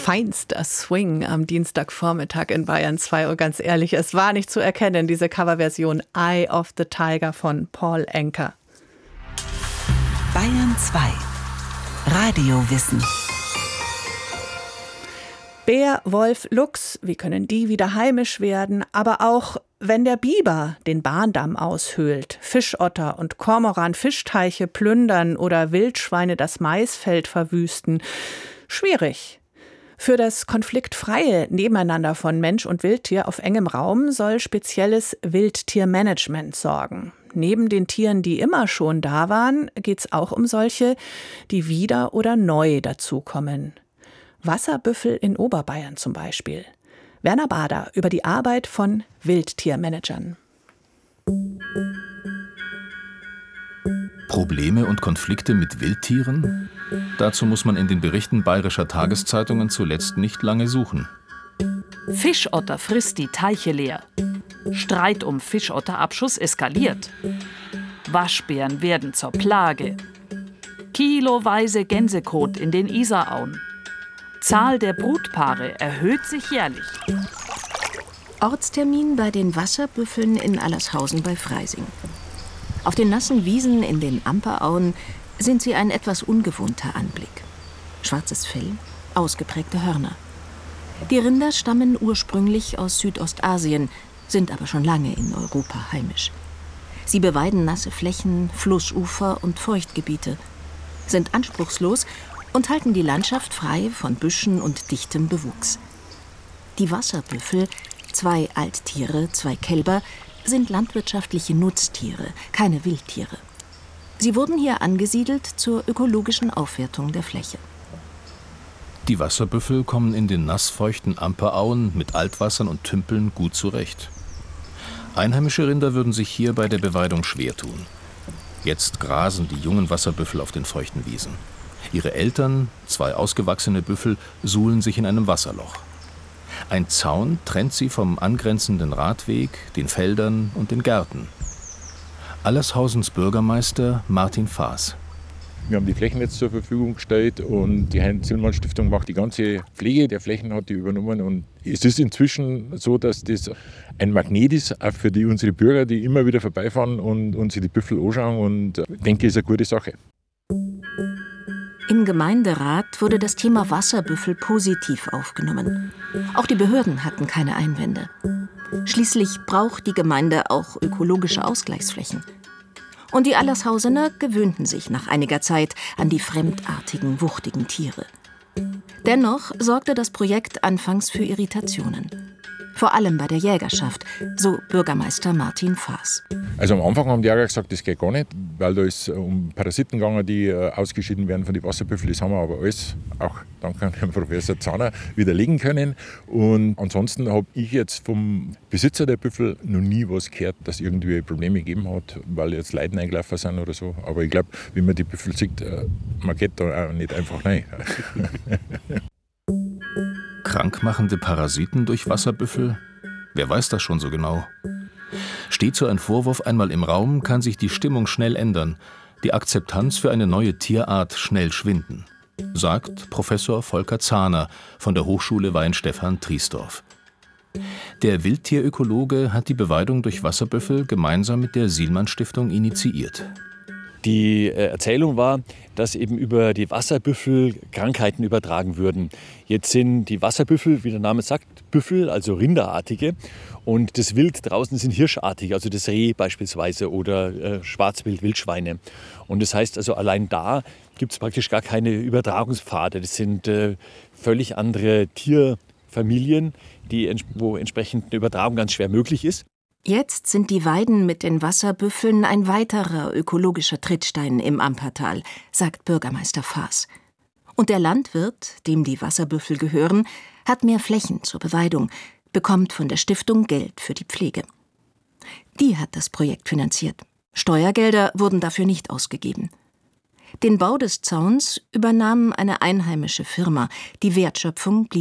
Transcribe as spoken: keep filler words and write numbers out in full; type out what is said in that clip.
Feinster Swing am Dienstagvormittag in Bayern zwei. Und ganz ehrlich, es war nicht zu erkennen, diese Coverversion Eye of the Tiger von Paul Anka. Bayern zwei. Radiowissen. Bär, Wolf, Luchs, wie können die wieder heimisch werden? Aber auch, wenn der Biber den Bahndamm aushöhlt, Fischotter und Kormoran Fischteiche plündern oder Wildschweine das Maisfeld verwüsten. Schwierig. Für das konfliktfreie Nebeneinander von Mensch und Wildtier auf engem Raum soll spezielles Wildtiermanagement sorgen. Neben den Tieren, die immer schon da waren, geht es auch um solche, die wieder oder neu dazukommen. Wasserbüffel in Oberbayern zum Beispiel. Werner Bader über die Arbeit von Wildtiermanagern. Probleme und Konflikte mit Wildtieren? Dazu muss man in den Berichten bayerischer Tageszeitungen zuletzt nicht lange suchen. Fischotter frisst die Teiche leer. Streit um Fischotterabschuss eskaliert. Waschbären werden zur Plage. Kiloweise Gänsekot in den Isarauen. Zahl der Brutpaare erhöht sich jährlich. Ortstermin bei den Wasserbüffeln in Allershausen bei Freising. Auf den nassen Wiesen in den Amperauen sind sie ein etwas ungewohnter Anblick. Schwarzes Fell, ausgeprägte Hörner. Die Rinder stammen ursprünglich aus Südostasien, sind aber schon lange in Europa heimisch. Sie beweiden nasse Flächen, Flussufer und Feuchtgebiete, sind anspruchslos und halten die Landschaft frei von Büschen und dichtem Bewuchs. Die Wasserbüffel, zwei Alttiere, zwei Kälber, sind landwirtschaftliche Nutztiere, keine Wildtiere. Sie wurden hier angesiedelt zur ökologischen Aufwertung der Fläche. Die Wasserbüffel kommen in den nassfeuchten Amperauen mit Altwassern und Tümpeln gut zurecht. Einheimische Rinder würden sich hier bei der Beweidung schwer tun. Jetzt grasen die jungen Wasserbüffel auf den feuchten Wiesen. Ihre Eltern, zwei ausgewachsene Büffel, suhlen sich in einem Wasserloch. Ein Zaun trennt sie vom angrenzenden Radweg, den Feldern und den Gärten. Allershausens Bürgermeister Martin Faas. Wir haben die Flächen jetzt zur Verfügung gestellt und die Heinz-Zillmann-Stiftung macht die ganze Pflege der Flächen, hat die übernommen. Und es ist inzwischen so, dass das ein Magnet ist, auch für die, unsere Bürger, die immer wieder vorbeifahren und, und sich die Büffel anschauen. Und ich denke, es ist eine gute Sache. Im Gemeinderat wurde das Thema Wasserbüffel positiv aufgenommen. Auch die Behörden hatten keine Einwände. Schließlich braucht die Gemeinde auch ökologische Ausgleichsflächen. Und die Allershausener gewöhnten sich nach einiger Zeit an die fremdartigen, wuchtigen Tiere. Dennoch sorgte das Projekt anfangs für Irritationen. Vor allem bei der Jägerschaft, so Bürgermeister Martin Faas. Also am Anfang haben die Jäger gesagt, das geht gar nicht, weil da ist um Parasiten gegangen, die ausgeschieden werden von den Wasserbüffeln. Das haben wir aber alles, auch dank an Herrn Professor Zahner, widerlegen können. Und ansonsten habe ich jetzt vom Besitzer der Büffel noch nie was gehört, dass irgendwie Probleme gegeben hat, weil jetzt Leute eingelaufen sind oder so. Aber ich glaube, wenn man die Büffel sieht, man geht da auch nicht einfach rein. Krankmachende Parasiten durch Wasserbüffel? Wer weiß das schon so genau? Steht so ein Vorwurf einmal im Raum, kann sich die Stimmung schnell ändern, die Akzeptanz für eine neue Tierart schnell schwinden, sagt Professor Volker Zahner von der Hochschule Weihenstephan-Triesdorf. Der Wildtierökologe hat die Beweidung durch Wasserbüffel gemeinsam mit der Sielmann-Stiftung initiiert. Die Erzählung war, dass eben über die Wasserbüffel Krankheiten übertragen würden. Jetzt sind die Wasserbüffel, wie der Name sagt, Büffel, also Rinderartige. Und das Wild draußen sind Hirschartige, also das Reh beispielsweise oder äh, Schwarzwild, Wildschweine. Und das heißt also, allein da gibt es praktisch gar keine Übertragungspfade. Das sind äh, völlig andere Tierfamilien, die, wo entsprechend eine Übertragung ganz schwer möglich ist. Jetzt sind die Weiden mit den Wasserbüffeln ein weiterer ökologischer Trittstein im Ampertal, sagt Bürgermeister Faas. Und der Landwirt, dem die Wasserbüffel gehören, hat mehr Flächen zur Beweidung, bekommt von der Stiftung Geld für die Pflege. Die hat das Projekt finanziert. Steuergelder wurden dafür nicht ausgegeben. Den Bau des Zauns übernahm eine einheimische Firma, die Wertschöpfung blieb